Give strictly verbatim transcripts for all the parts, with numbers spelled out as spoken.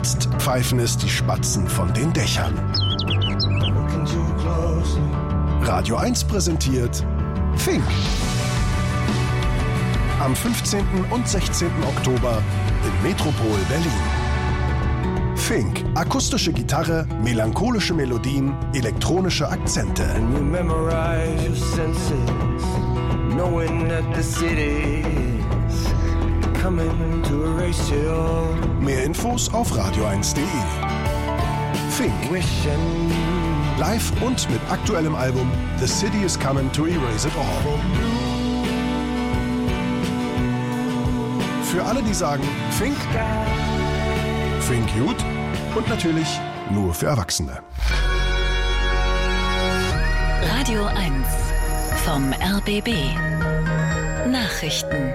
Jetzt pfeifen es die Spatzen von den Dächern. Radio eins präsentiert Fink. Am fünfzehnten und sechzehnten Oktober im Metropol Berlin. Fink. Akustische Gitarre, melancholische Melodien, elektronische Akzente. Mehr Infos auf radio eins punkt de. Fink. Live und mit aktuellem Album The City is Coming to Erase It All. Für alle, die sagen Fink, Fink gut und natürlich nur für Erwachsene. Radio eins vom R B B. Nachrichten.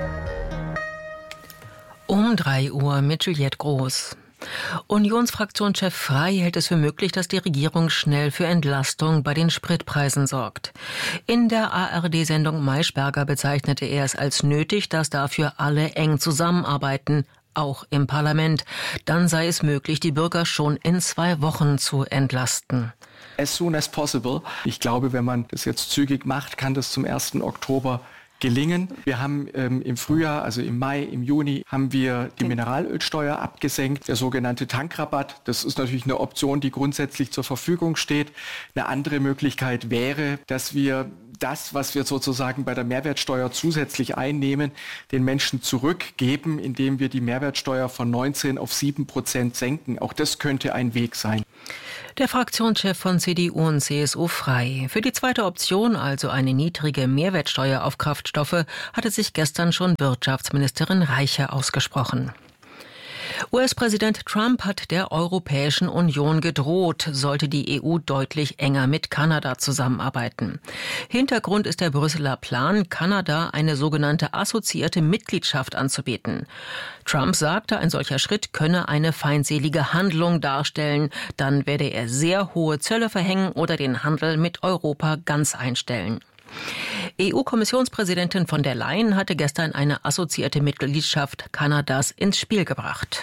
Um drei Uhr mit Juliette Groß. Unionsfraktionschef Frey hält es für möglich, dass die Regierung schnell für Entlastung bei den Spritpreisen sorgt. In der A R D-Sendung Maischberger bezeichnete er es als nötig, dass dafür alle eng zusammenarbeiten, auch im Parlament. Dann sei es möglich, die Bürger schon in zwei Wochen zu entlasten. As soon as possible. Ich glaube, wenn man das jetzt zügig macht, kann das zum ersten Oktober gelingen. Wir haben ähm, im Frühjahr, also im Mai, im Juni, haben wir die Mineralölsteuer abgesenkt, der sogenannte Tankrabatt. Das ist natürlich eine Option, die grundsätzlich zur Verfügung steht. Eine andere Möglichkeit wäre, dass wir das, was wir sozusagen bei der Mehrwertsteuer zusätzlich einnehmen, den Menschen zurückgeben, indem wir die Mehrwertsteuer von neunzehn auf sieben Prozent senken. Auch das könnte ein Weg sein. Der Fraktionschef von C D U und C S U Frey. Für die zweite Option, also eine niedrige Mehrwertsteuer auf Kraftstoffe, hatte sich gestern schon Wirtschaftsministerin Reiche ausgesprochen. U S-Präsident Trump hat der Europäischen Union gedroht, sollte die E U deutlich enger mit Kanada zusammenarbeiten. Hintergrund ist der Brüsseler Plan, Kanada eine sogenannte assoziierte Mitgliedschaft anzubieten. Trump sagte, ein solcher Schritt könne eine feindselige Handlung darstellen. Dann werde er sehr hohe Zölle verhängen oder den Handel mit Europa ganz einstellen. E U-Kommissionspräsidentin von der Leyen hatte gestern eine assoziierte Mitgliedschaft Kanadas ins Spiel gebracht.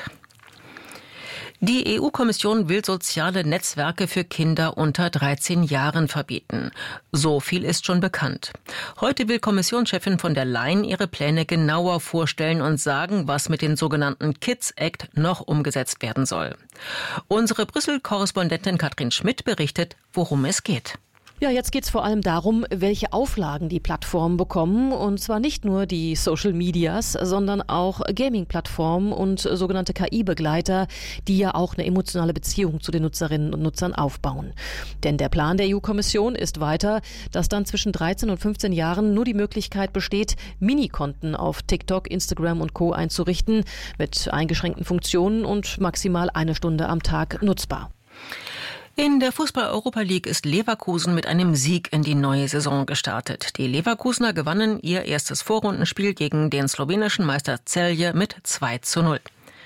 Die E U-Kommission will soziale Netzwerke für Kinder unter dreizehn Jahren verbieten. So viel ist schon bekannt. Heute will Kommissionschefin von der Leyen ihre Pläne genauer vorstellen und sagen, was mit dem sogenannten Kids Act noch umgesetzt werden soll. Unsere Brüssel-Korrespondentin Katrin Schmidt berichtet, worum es geht. Ja, jetzt geht es vor allem darum, welche Auflagen die Plattformen bekommen. Und zwar nicht nur die Social Medias, sondern auch Gaming-Plattformen und sogenannte K I-Begleiter, die ja auch eine emotionale Beziehung zu den Nutzerinnen und Nutzern aufbauen. Denn der Plan der E U-Kommission ist weiter, dass dann zwischen dreizehn und fünfzehn Jahren nur die Möglichkeit besteht, Mini-Konten auf TikTok, Instagram und Co. einzurichten, mit eingeschränkten Funktionen und maximal eine Stunde am Tag nutzbar. In der Fußball-Europa League ist Leverkusen mit einem Sieg in die neue Saison gestartet. Die Leverkusener gewannen ihr erstes Vorrundenspiel gegen den slowenischen Meister Celje mit zwei zu null.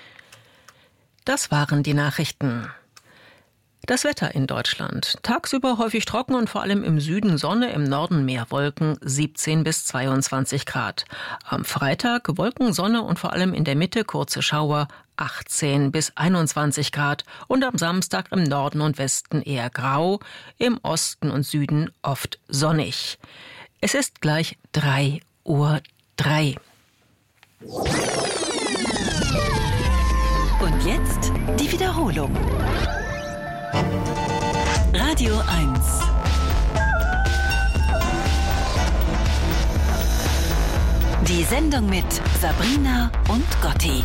Das waren die Nachrichten. Das Wetter in Deutschland. Tagsüber häufig trocken und vor allem im Süden Sonne, im Norden mehr Wolken, siebzehn bis zweiundzwanzig Grad. Am Freitag Wolken, Sonne und vor allem in der Mitte kurze Schauer, achtzehn bis einundzwanzig Grad. Und am Samstag im Norden und Westen eher grau, im Osten und Süden oft sonnig. Es ist gleich drei Uhr drei. Und jetzt die Wiederholung. Radio eins. Die Sendung mit Sabrina und Gotti.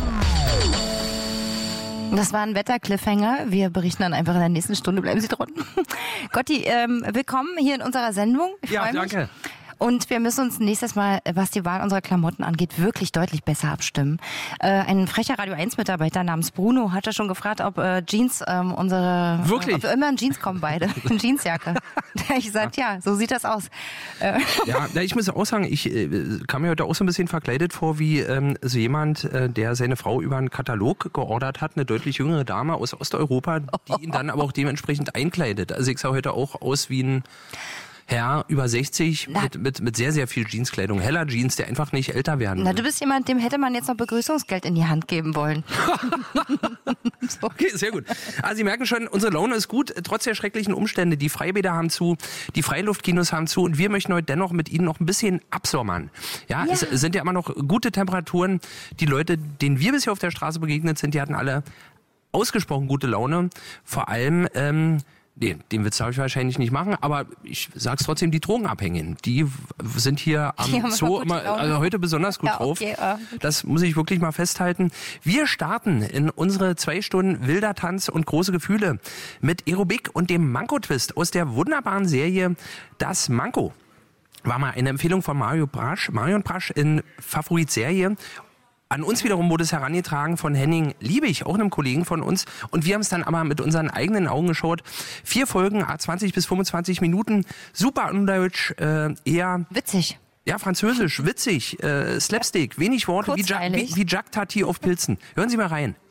Das war ein Wetter-Cliffhanger. Wir berichten dann einfach in der nächsten Stunde. Bleiben Sie dran. Gotti, ähm, willkommen hier in unserer Sendung. Ich ja, freu mich. danke. Und wir müssen uns nächstes Mal, was die Wahl unserer Klamotten angeht, wirklich deutlich besser abstimmen. Äh, ein frecher Radio eins Mitarbeiter namens Bruno hatte schon gefragt, ob äh, Jeans ähm, unsere... Wirklich? Äh, ob wir immer in Jeans kommen beide. In Jeansjacke. Ich gesagt, ja, so sieht das aus. Äh. Ja, na, ich muss auch sagen, ich äh, kam mir heute auch so ein bisschen verkleidet vor, wie ähm, so jemand, äh, der seine Frau über einen Katalog geordert hat, eine deutlich jüngere Dame aus Osteuropa, die ihn dann aber auch dementsprechend einkleidet. Also ich sah heute auch aus wie ein... Herr über sechzig mit, mit, mit sehr, sehr viel Jeanskleidung. Heller Jeans, der einfach nicht älter werden will. Na, du bist jemand, dem hätte man jetzt noch Begrüßungsgeld in die Hand geben wollen. So. Okay, sehr gut. Also Sie merken schon, unsere Laune ist gut, trotz der schrecklichen Umstände. Die Freibäder haben zu, die Freiluftkinos haben zu und wir möchten heute dennoch mit Ihnen noch ein bisschen absommern. Ja, ja. Es sind ja immer noch gute Temperaturen. Die Leute, denen wir bisher auf der Straße begegnet sind, die hatten alle ausgesprochen gute Laune. Vor allem, ähm, nee, den Witz darf ich wahrscheinlich nicht machen, aber ich sag's trotzdem, die Drogenabhängigen, die sind hier am Zoo immer, also heute besonders gut ja, okay, drauf. Uh. Das muss ich wirklich mal festhalten. Wir starten in unsere zwei Stunden wilder Tanz und große Gefühle mit Aerobik und dem Manko-Twist aus der wunderbaren Serie Das Manko. War mal eine Empfehlung von Mario Brasch, Marion Brasch in Favorit-Serie. An uns wiederum wurde es herangetragen von Henning Liebig, auch einem Kollegen von uns. Und wir haben es dann aber mit unseren eigenen Augen geschaut. Vier Folgen, zwanzig bis fünfundzwanzig Minuten. Super undeutsch, äh, eher... Witzig. Ja, französisch, witzig, äh, Slapstick, wenig Worte, wie, ja, wie, wie Jacques Tati auf Pilzen. Hören Sie mal rein.